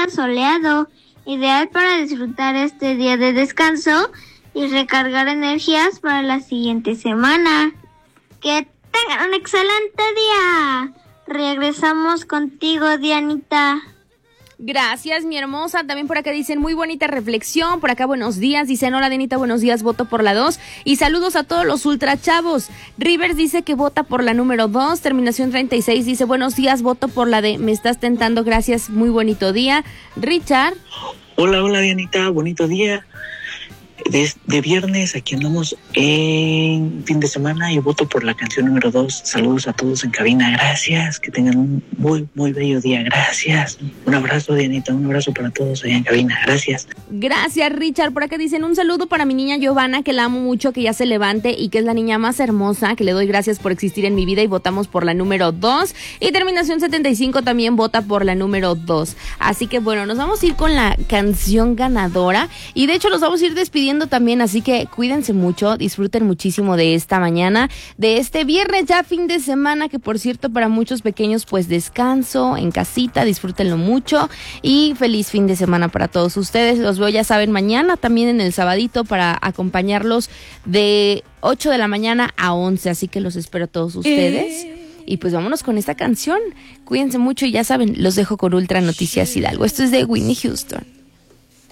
día soleado, ideal para disfrutar este día de descanso y recargar energías para la siguiente semana. Que tengan un excelente día. Regresamos contigo, Dianita. Gracias, mi hermosa. También por acá dicen muy bonita reflexión. Por acá buenos días. Dicen hola, Dianita, buenos días, voto por la 2. Y saludos a todos los ultrachavos. Rivers dice que vota por la número 2. Terminación 36 dice buenos días, voto por la D. Me estás tentando, gracias, muy bonito día. Richard. Hola, Dianita, bonito día. De viernes, aquí andamos en fin de semana y voto por la canción número 2. Saludos a todos en cabina, gracias, que tengan un muy, muy bello día, gracias. Un abrazo, Dianita, un abrazo para todos allá en cabina, gracias. Gracias, Richard. Por acá dicen un saludo para mi niña Giovanna, que la amo mucho, que ya se levante y que es la niña más hermosa, que le doy gracias por existir en mi vida y votamos por la número 2. Y terminación 75 también vota por la número 2. Así que bueno, nos vamos a ir con la canción ganadora y de hecho los vamos a ir despidiendo también, así que cuídense mucho, disfruten muchísimo de esta mañana, de este viernes ya fin de semana, que por cierto para muchos pequeños pues descanso en casita, disfrútenlo mucho y feliz fin de semana para todos ustedes. Los veo, ya saben, mañana también en el sabadito para acompañarlos de 8 de la mañana a 11, así que los espero a todos ustedes. Y pues vámonos con esta canción, cuídense mucho y ya saben, los dejo con Ultra Noticias Hidalgo. Esto es de Whitney Houston.